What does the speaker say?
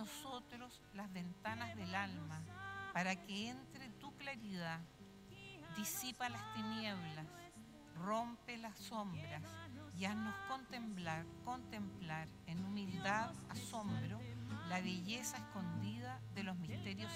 nosotros las ventanas del alma, para que entre tu claridad, disipa las tinieblas, rompe las sombras y haznos contemplar en humildad, asombro, la belleza escondida de los misterios